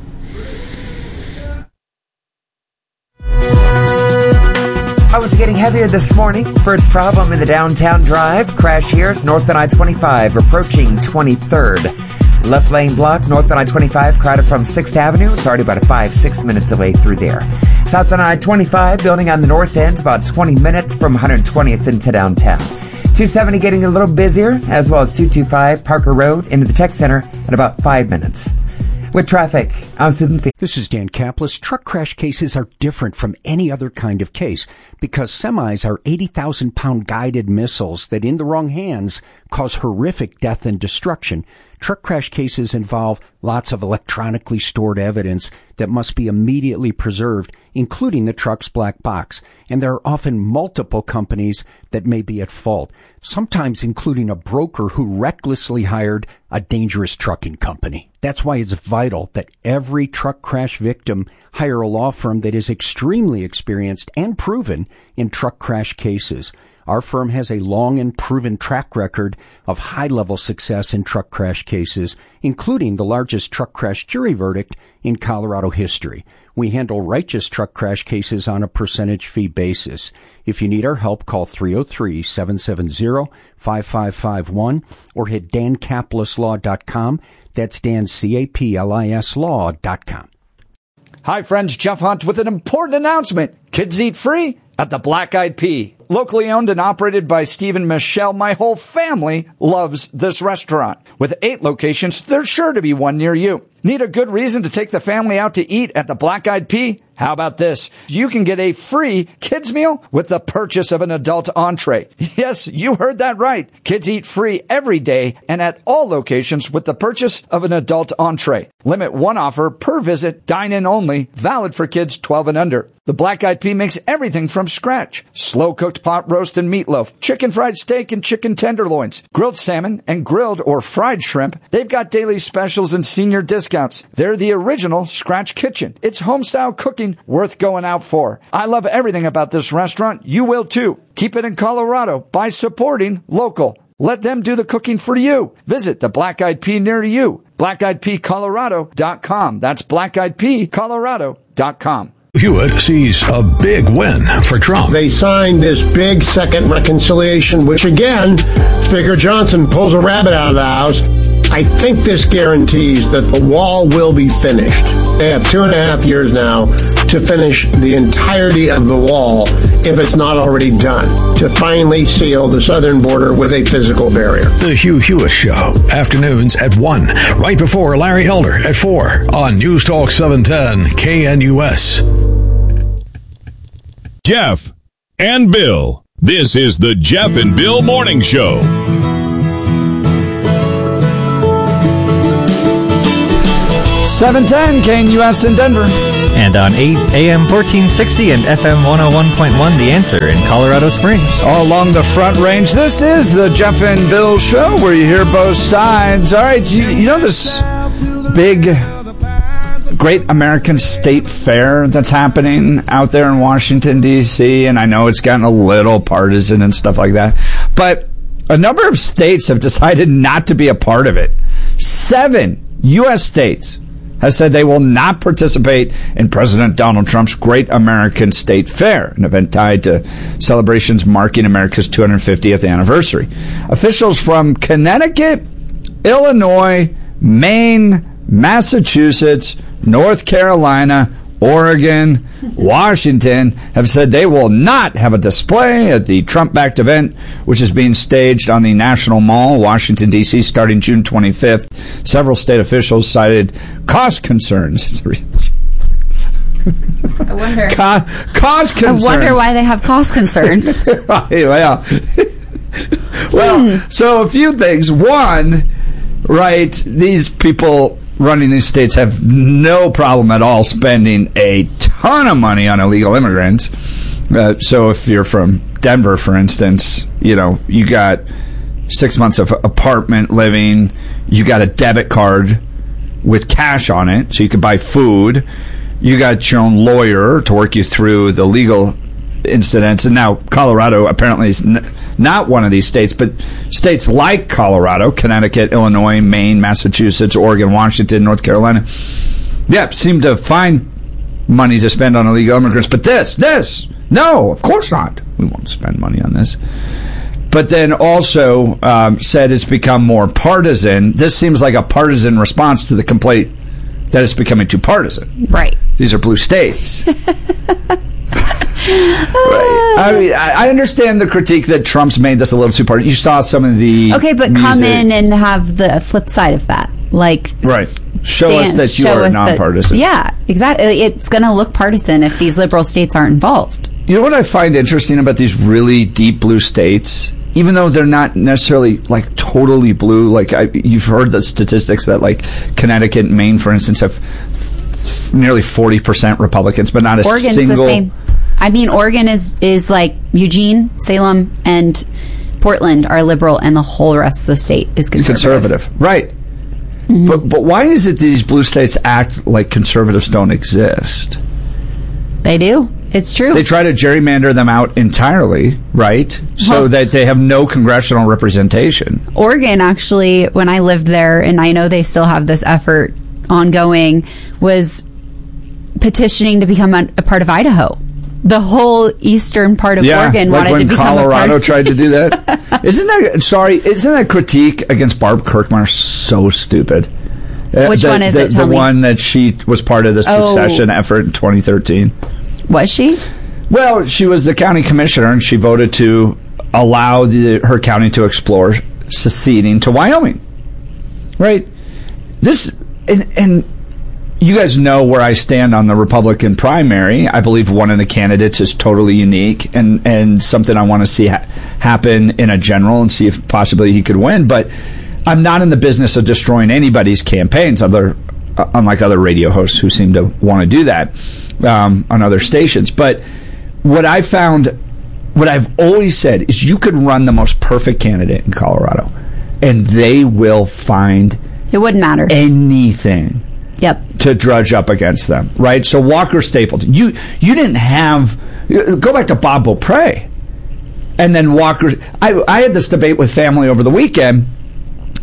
I was getting heavier this morning. First problem in the downtown drive. Crash here. It's north on I twenty-five, approaching twenty-third. Left lane block, north on I twenty-five, crowded from sixth Avenue. It's already about a five, six minute delay through there. South on I twenty-five, building on the north end, about twenty minutes from one hundred twentieth into downtown. two seventy getting a little busier, as well as two twenty-five Parker Road into the Tech Center at about five minutes. With traffic, I'm Susan Fee. This is Dan Kaplis. Truck crash cases are different from any other kind of case because semis are eighty thousand pound guided missiles that in the wrong hands cause horrific death and destruction. Truck crash cases involve lots of electronically stored evidence that must be immediately preserved, including the truck's black box. And there are often multiple companies that may be at fault, sometimes including a broker who recklessly hired a dangerous trucking company. That's why it's vital that every truck crash victim hire a law firm that is extremely experienced and proven in truck crash cases. Our firm has a long and proven track record of high-level success in truck crash cases, including the largest truck crash jury verdict in Colorado history. We handle righteous truck crash cases on a percentage fee basis. If you need our help, call three oh three, seven seven zero, five five five one or hit dan caplis law dot com. That's Dan, C A P L I S law dot com. Hi, friends. Jeff Hunt with an important announcement. Kids eat free at the Black Eyed Pea. Locally owned and operated by Steve and Michelle, my whole family loves this restaurant. With eight locations, there's sure to be one near you. Need a good reason to take the family out to eat at the Black Eyed Pea? How about this? You can get a free kids meal with the purchase of an adult entree. Yes, you heard that right. Kids eat free every day and at all locations with the purchase of an adult entree. Limit one offer per visit, dine-in only, valid for kids twelve and under. The Black Eyed Pea makes everything from scratch. Slow-cooked pot roast and meatloaf, chicken fried steak and chicken tenderloins, grilled salmon and grilled or fried shrimp. They've got daily specials and senior discounts. They're the original Scratch Kitchen. It's home-style cooking worth going out for. I love everything about this restaurant. You will too. Keep it in Colorado by supporting local. Let them do the cooking for you. Visit the Black Eyed Pea near you. black eyed pea colorado dot com. That's black eyed pea colorado dot com. Hewitt sees a big win for Trump. They signed this big second reconciliation, which again, Speaker Johnson pulls a rabbit out of the house. I think this guarantees that the wall will be finished. They have two and a half years now to finish the entirety of the wall, if it's not already done, to finally seal the southern border with a physical barrier. The Hugh Hewitt Show, afternoons at one, right before Larry Elder at four on News Talk seven ten K N U S. Jeff and Bill. This is the Jeff and Bill Morning Show. seven ten K N U S in Denver. And on eight A M fourteen sixty and F M one oh one point one, The Answer in Colorado Springs. All along the Front Range, this is the Jeff and Bill Show where you hear both sides. All right, you, you know this big, great American State Fair that's happening out there in Washington, D C, and I know it's gotten a little partisan and stuff like that, but a number of states have decided not to be a part of it. Seven U S states has said they will not participate in President Donald Trump's Great American State Fair, an event tied to celebrations marking America's two hundred fiftieth anniversary. Officials from Connecticut, Illinois, Maine, Massachusetts, North Carolina, Oregon, Washington have said they will not have a display at the Trump-backed event, which is being staged on the National Mall, Washington, D C, starting June twenty-fifth. Several state officials cited cost concerns. I wonder. Co- cost concerns. I wonder why they have cost concerns. well, well hmm. so a few things. One, right, these people running these states have no problem at all spending a ton of money on illegal immigrants. Uh, so if you're from Denver, for instance, you know, you got six months of apartment living, you got a debit card with cash on it, so you could buy food, you got your own lawyer to work you through the legal incidents, and now Colorado apparently is n- not one of these states, but states like Colorado, Connecticut, Illinois, Maine, Massachusetts, Oregon, Washington, North Carolina, yeah, seem to find money to spend on illegal immigrants. But this, this, no, of course not. We won't spend money on this. But then also um, said it's become more partisan. This seems like a partisan response to the complaint that it's becoming too partisan. Right. These are blue states. Right. I mean, I understand the critique that Trump's made this a little too partisan. You saw some of the okay, but music. Come in and have the flip side of that, like right. Show stand, us that you are nonpartisan. That, yeah, exactly. It's going to look partisan if these liberal states aren't involved. You know what I find interesting about these really deep blue states? Even though they're not necessarily like totally blue, like I, you've heard the statistics that like Connecticut and Maine, for instance, have th- nearly forty percent Republicans, but not a Oregon's single. The same. I mean, Oregon is, is like Eugene, Salem, and Portland are liberal, and the whole rest of the state is conservative. Conservative, right. Mm-hmm. But but why is it these blue states act like conservatives don't exist? They do. It's true. They try to gerrymander them out entirely, right? So well, that they have no congressional representation. Oregon, actually, when I lived there, and I know they still have this effort ongoing, was petitioning to become a, a part of Idaho. The whole eastern part of yeah, Oregon like wanted when to become Colorado a part. tried to do that. Isn't that sorry? Isn't that critique against Barb Kirkmeyer so stupid? Which uh, the, one is the, it? Tell the me. one that she was part of the succession oh. effort in twenty thirteen. Was she? Well, she was the county commissioner, and she voted to allow the, her county to explore seceding to Wyoming. Right? This and. and you guys know where I stand on the Republican primary. I believe one of the candidates is totally unique and, and something I want to see ha- happen in a general and see if possibly he could win. But I'm not in the business of destroying anybody's campaigns, other, uh, unlike other radio hosts who seem to want to do that um, on other stations. But what I found, what I've always said is you could run the most perfect candidate in Colorado, and they will find it wouldn't matter anything. Yep. To drudge up against them, right? So Walker Stapleton, you you didn't have. Go back to Bob Beaupre, and then Walker. I I had this debate with family over the weekend,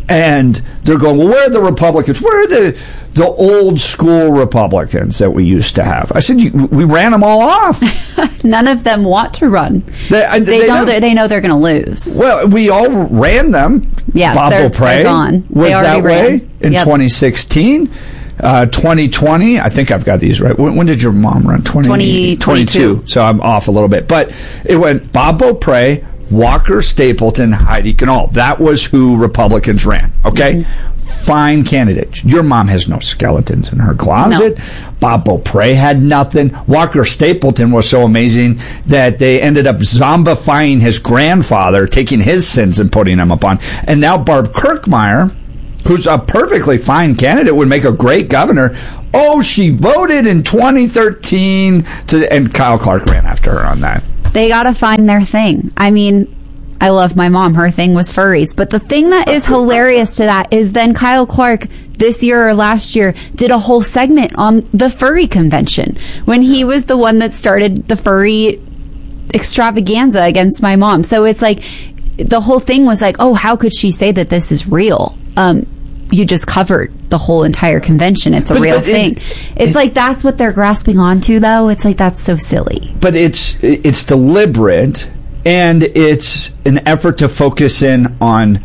And they're going, well, where are the Republicans? Where are the the old school Republicans that we used to have? I said, you, we ran them all off. None of them want to run. They, I, they, they know don't. they're, they know they're going to lose. Well, we all ran them. Yes, Bob they're, Beaupre they're gone. was they that way ran. in yep. twenty sixteen. Uh, twenty twenty, I think I've got these right. When, when did your mom run? twenty twenty-two. So I'm off a little bit. But it went Bob Beaupre, Walker Stapleton, Heidi Knall. That was who Republicans ran. Okay? Mm-hmm. Fine candidates. Your mom has no skeletons in her closet. No. Bob Beaupre had nothing. Walker Stapleton was so amazing that they ended up zombifying his grandfather, taking his sins and putting them upon. And now Barb Kirkmeyer, who's a perfectly fine candidate, would make a great governor. Oh, she voted in twenty thirteen, to, and Kyle Clark ran after her on that. They got to find their thing. I mean, I love my mom. Her thing was furries. But the thing that is hilarious to that is then Kyle Clark this year or last year did a whole segment on the furry convention when he was the one that started the furry extravaganza against my mom. So it's like the whole thing was like, oh, how could she say that this is real? Um, you just covered the whole entire convention. It's a but, real but thing. It, it's it, like that's what they're grasping onto, though. It's like that's so silly. But it's it's deliberate, and it's an effort to focus in on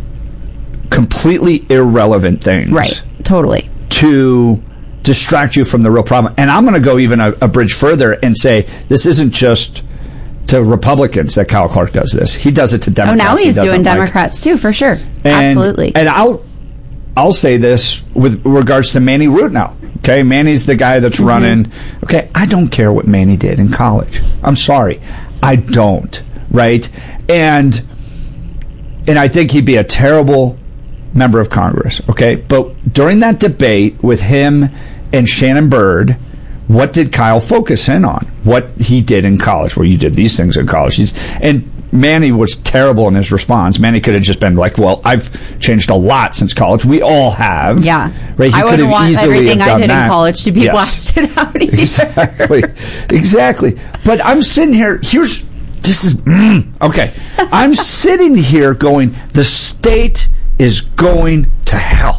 completely irrelevant things. Right. Totally. To distract you from the real problem. And I'm going to go even a, a bridge further and say this isn't just to Republicans that Kyle Clark does this. He does it to Democrats. Oh, now he's he doing like. Democrats too, for sure. And, Absolutely. And I'll I'll say this with regards to Manny Rutnow. Okay, Manny's the guy that's mm-hmm. running. Okay, I don't care what Manny did in college. I'm sorry, I don't. Right, and and I think he'd be a terrible member of Congress. Okay, but during that debate with him and Shannon Byrd, what did Kyle focus in on? What he did in college? Well, you did these things in college. He's, and Manny was terrible in his response. Manny could have just been like, well, I've changed a lot since college. We all have. Yeah. Right? He I wouldn't want everything I did that. in college to be yes. blasted out either. Exactly. Exactly. But I'm sitting here, here's, this is, mm, okay. I'm sitting here going, the state is going to hell.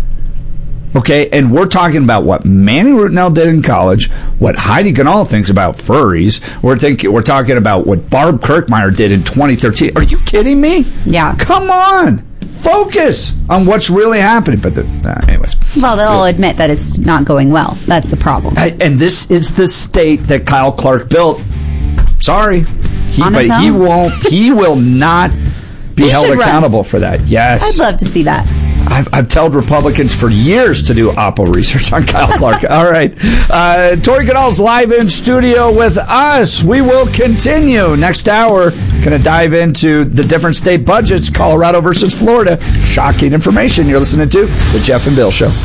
Okay, and we're talking about what Manny Rutnow did in college, what Heidi Knall thinks about furries. We're thinking, we're talking about what Barb Kirkmeyer did in twenty thirteen. Are you kidding me? Yeah. Come on, focus on what's really happening. But the, uh, anyways, well, they'll all admit that it's not going well. That's the problem. I, and this is the state that Kyle Clark built. Sorry, he, On but his he own? won't. He will not be He held should run. accountable for that. Yes, I'd love to see that. I've, I've told Republicans for years to do Oppo research on Kyle Clark. All right. Uh, Tori Goodall's live in studio with us. We will continue. Next hour, going to dive into the different state budgets, Colorado versus Florida. Shocking information. You're listening to The Jeff and Bill Show.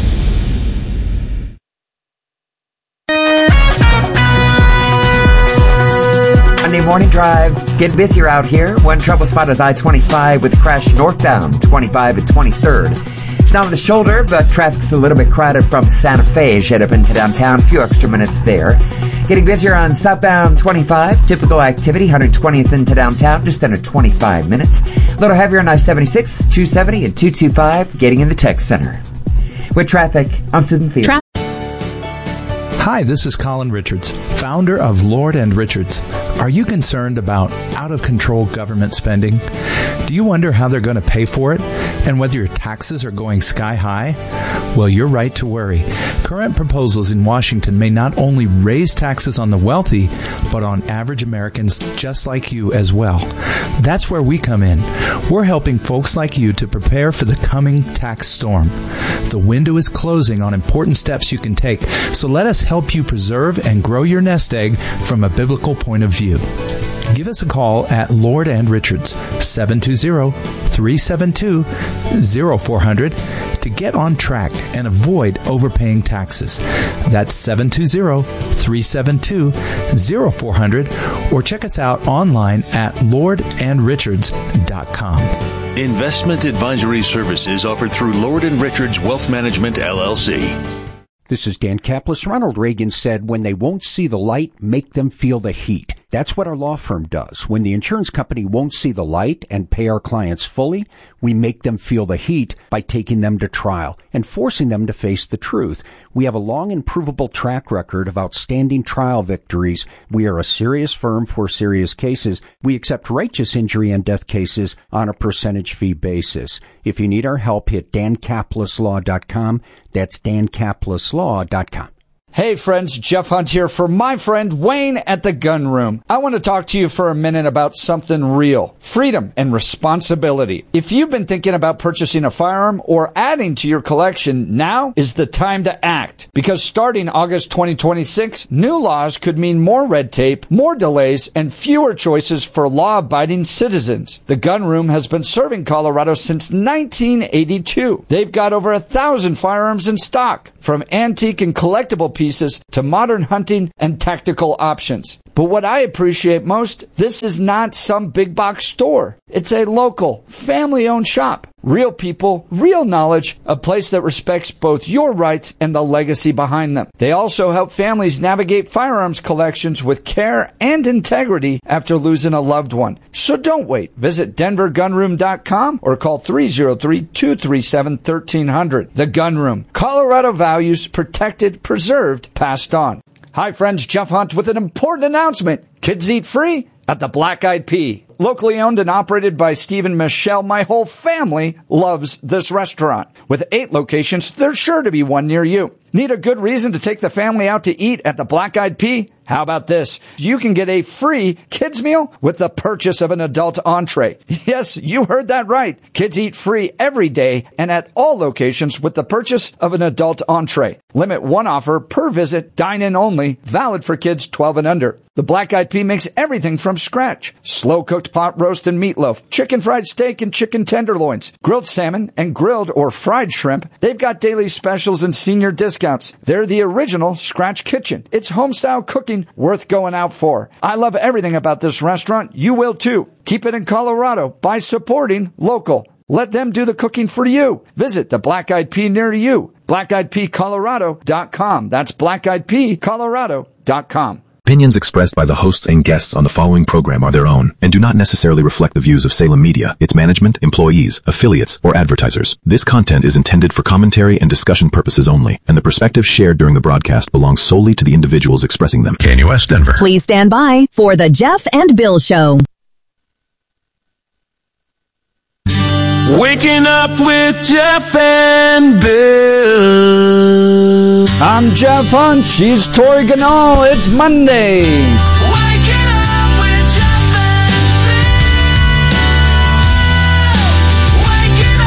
Monday morning drive. Getting busier out here. One trouble spot is I twenty-five with a crash northbound, twenty-five and twenty-third. It's not on the shoulder, but traffic's a little bit crowded from Santa Fe as you head up into downtown. A few extra minutes there. Getting busier on southbound twenty-five. Typical activity, one hundred twentieth into downtown, just under twenty-five minutes. A little heavier on I seventy-six, two seventy, and two twenty-five, getting in the tech center. With traffic, I'm Susan Field. Tra- Hi, this is Colin Richards, founder of Lord and Richards. Are you concerned about out-of-control government spending? Do you wonder how they're going to pay for it and whether your taxes are going sky high? Well, you're right to worry. Current proposals in Washington may not only raise taxes on the wealthy, but on average Americans just like you as well. That's where we come in. We're helping folks like you to prepare for the coming tax storm. The window is closing on important steps you can take, so let us help you preserve and grow your nest egg from a biblical point of view. Give us a call at Lord and Richards, seven two zero, three seven two, zero four zero zero, to get on track and avoid overpaying taxes. That's seven two zero, three seven two, zero four zero zero, or check us out online at lord and richards dot com. Investment advisory services offered through Lord and Richards Wealth Management, L L C. This is Dan Kaplis. Ronald Reagan said, when they won't see the light, make them feel the heat. That's what our law firm does. When the insurance company won't see the light and pay our clients fully, we make them feel the heat by taking them to trial and forcing them to face the truth. We have a long and provable track record of outstanding trial victories. We are a serious firm for serious cases. We accept righteous injury and death cases on a percentage fee basis. If you need our help, hit dan caplis law dot com. That's dan caplis law dot com. Hey friends, Jeff Hunt here for my friend Wayne at the Gun Room. I want to talk to you for a minute about something real. Freedom and responsibility. If you've been thinking about purchasing a firearm or adding to your collection, now is the time to act. Because starting August twenty twenty-six, new laws could mean more red tape, more delays, and fewer choices for law-abiding citizens. The Gun Room has been serving Colorado since nineteen eighty-two. They've got over a thousand firearms in stock, from antique and collectible pieces to modern hunting and tactical options. But what I appreciate most, this is not some big box store. It's a local, family-owned shop. Real people, real knowledge, a place that respects both your rights and the legacy behind them. They also help families navigate firearms collections with care and integrity after losing a loved one. So don't wait. Visit denver gun room dot com or call three oh three, two three seven, one three zero zero. The Gun Room. Colorado values protected, preserved, passed on. Hi friends, Jeff Hunt with an important announcement. Kids eat free at the Black Eyed Pea. Locally owned and operated by Steve and Michelle, my whole family loves this restaurant. With eight locations, there's sure to be one near you. Need a good reason to take the family out to eat at the Black Eyed Pea? How about this? You can get a free kids meal with the purchase of an adult entree. Yes, you heard that right. Kids eat free every day and at all locations with the purchase of an adult entree. Limit one offer per visit, dine-in only, valid for kids twelve and under. The Black Eyed Pea makes everything from scratch. Slow-cooked pot roast and meatloaf, chicken fried steak and chicken tenderloins, grilled salmon and grilled or fried shrimp. They've got daily specials and senior discounts. They're the original scratch kitchen. It's home-style cooking worth going out for. I love everything about this restaurant. You will too. Keep it in Colorado by supporting local. Let them do the cooking for you. Visit the Black Eyed Pea near you. black eyed pea colorado dot com. That's black eyed pea colorado dot com. Opinions expressed by the hosts and guests on the following program are their own and do not necessarily reflect the views of Salem Media, its management, employees, affiliates, or advertisers. This content is intended for commentary and discussion purposes only, and the perspectives shared during the broadcast belong solely to the individuals expressing them. K N U S Denver. Please stand by for the Jeff and Bill Show. Waking up with Jeff and Bill. I'm Jeff Hunt. She's Tori Ganal. It's Monday. Waking up with Jeff and Bill. Waking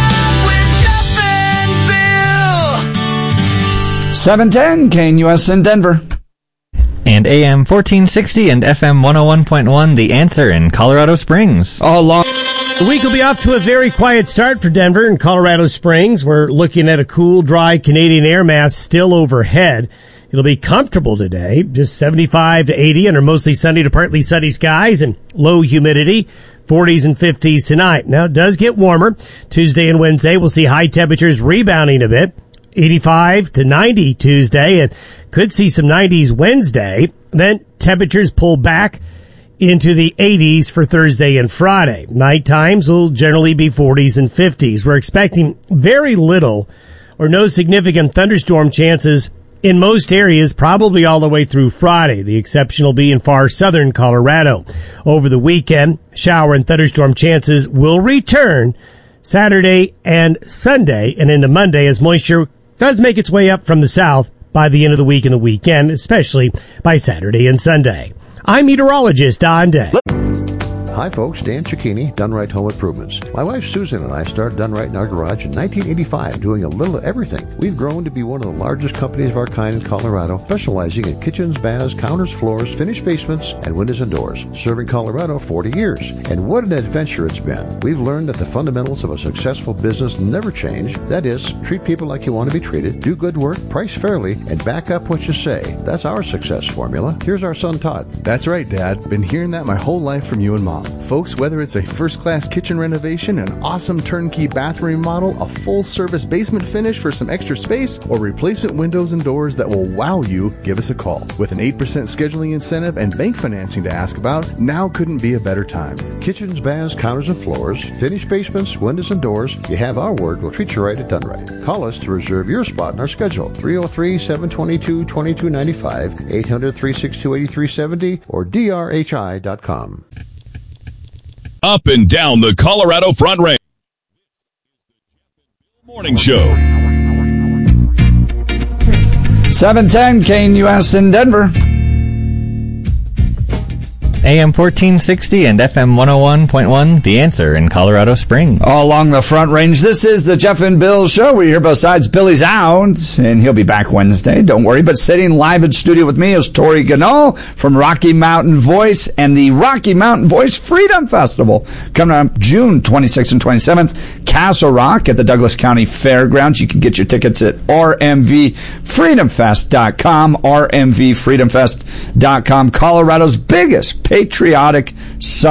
up with Jeff and Bill. seven ten K N U S in Denver. And A M fourteen sixty and F M one oh one point one, The Answer in Colorado Springs. All along. The week will be off to a very quiet start for Denver and Colorado Springs. We're looking at a cool, dry Canadian air mass still overhead. It'll be comfortable today, just seventy-five to eighty under mostly sunny to partly sunny skies and low humidity, forties and fifties tonight. Now, it does get warmer. Tuesday and Wednesday, we'll see high temperatures rebounding a bit, eighty-five to ninety Tuesday, and could see some nineties Wednesday. Then temperatures pull back into the eighties for Thursday and Friday. Night times will generally be forties and fifties. We're expecting very little or no significant thunderstorm chances in most areas, probably all the way through Friday. The exception will be in far southern Colorado. Over the weekend, shower and thunderstorm chances will return Saturday and Sunday and into Monday as moisture does make its way up from the south by the end of the week and the weekend, especially by Saturday and Sunday. I'm meteorologist Don Day. Hi folks, Dan Cicchini, Done Right Home Improvements. My wife Susan and I started Done Right in our garage in nineteen eighty-five, doing a little of everything. We've grown to be one of the largest companies of our kind in Colorado, specializing in kitchens, baths, counters, floors, finished basements, and windows and doors. Serving Colorado forty years. And what an adventure it's been. We've learned that the fundamentals of a successful business never change. That is, treat people like you want to be treated, do good work, price fairly, and back up what you say. That's our success formula. Here's our son Todd. That's right, Dad. Been hearing that my whole life from you and Mom. Mom. Folks, whether it's a first-class kitchen renovation, an awesome turnkey bathroom remodel, a full-service basement finish for some extra space, or replacement windows and doors that will wow you, give us a call. With an eight percent scheduling incentive and bank financing to ask about, now couldn't be a better time. Kitchens, baths, counters, and floors, finished basements, windows, and doors. You have our word. We'll treat you right at Done Right. Call us to reserve your spot in our schedule. three oh three, seven two two, two two nine five, eight hundred, three six two, eight three seven zero, or D R H I dot com. Up and down the Colorado Front Range. Morning Show. seven ten K N U S in Denver. A M fourteen sixty and F M one oh one point one, The Answer in Colorado Springs. All along the Front Range, this is the Jeff and Bill Show. We're here both sides. Billy's out, and he'll be back Wednesday. Don't worry. But sitting live in studio with me is Tori Gano from Rocky Mountain Voice and the Rocky Mountain Voice Freedom Festival. Coming up June twenty-sixth and twenty-seventh, Castle Rock at the Douglas County Fairgrounds. You can get your tickets at R M V freedom fest dot com, R M V freedom fest dot com, Colorado's biggest patriotic summer